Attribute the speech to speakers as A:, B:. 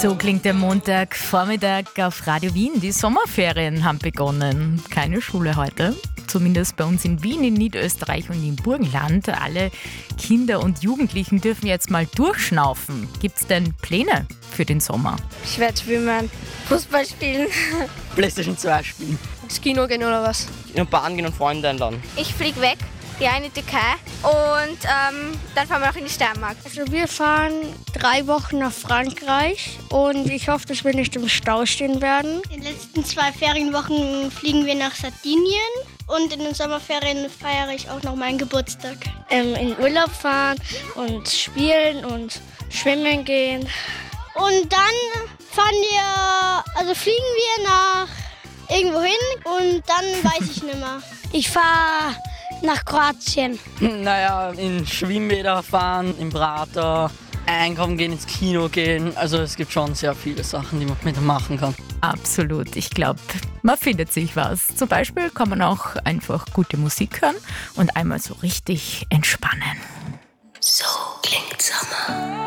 A: So klingt der Montagvormittag auf Radio Wien. Die Sommerferien haben begonnen. Keine Schule heute. Zumindest bei uns in Wien, in Niederösterreich und im Burgenland. Alle Kinder und Jugendlichen dürfen jetzt mal durchschnaufen. Gibt es denn Pläne für den Sommer?
B: Ich werde schwimmen, Fußball spielen,
C: PlayStation 2 spielen.
B: ins Kino gehen oder was.
C: In eine Bahn gehen und Freunde einladen.
B: Ich fliege weg, ja, in die Türkei und dann fahren wir noch in die Steiermark.
D: Also wir fahren 3 Wochen nach Frankreich und ich hoffe, dass wir nicht im Stau stehen werden.
E: In den letzten 2 Ferienwochen fliegen wir nach Sardinien und in den Sommerferien feiere ich auch noch meinen Geburtstag.
D: In Urlaub fahren und spielen und schwimmen gehen.
E: Und dann fliegen wir nach irgendwo hin und dann weiß ich nicht mehr.
D: Ich fahre nach Kroatien.
C: Naja, in Schwimmbäder fahren, im Prater, einkaufen gehen, ins Kino gehen. Also es gibt schon sehr viele Sachen, die man machen kann.
A: Absolut. Ich glaube, man findet sich was. Zum Beispiel kann man auch einfach gute Musik hören und einmal so richtig entspannen. So klingt Sommer.